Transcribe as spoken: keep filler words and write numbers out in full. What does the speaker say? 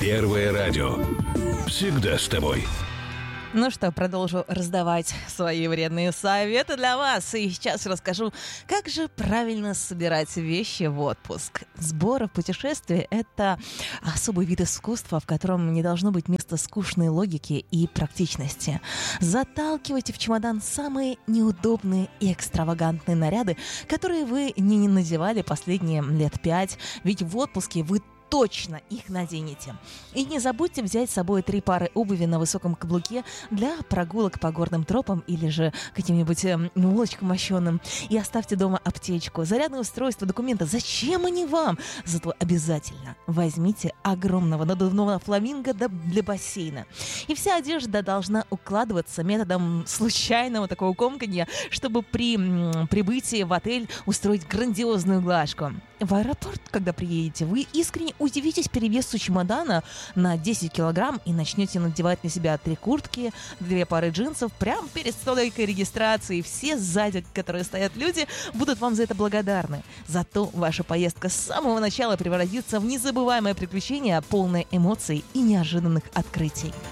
Первое радио. Всегда с тобой. Ну что, продолжу раздавать свои вредные советы для вас. И сейчас расскажу, как же правильно собирать вещи в отпуск. Сбор в путешествие – это особый вид искусства, в котором не должно быть места скучной логике и практичности. Заталкивайте в чемодан самые неудобные и экстравагантные наряды, которые вы не надевали последние лет пять, ведь в отпуске вы точно их наденете. И не забудьте взять с собой три пары обуви на высоком каблуке для прогулок по горным тропам или же каким-нибудь э, улочкам мощеным. И оставьте дома аптечку, зарядное устройство, документы. Зачем они вам? Зато обязательно возьмите огромного надувного фламинго для бассейна. И вся одежда должна укладываться методом случайного такого комканья, чтобы при м, прибытии в отель устроить грандиозную глажку. В аэропорт, когда приедете, вы искренне удивитесь перевесу чемодана на десять килограмм и начнете надевать на себя три куртки, две пары джинсов прямо перед стойкой регистрации. Все сзади, которые стоят люди, будут вам за это благодарны. Зато ваша поездка с самого начала превратится в незабываемое приключение, полное эмоций и неожиданных открытий.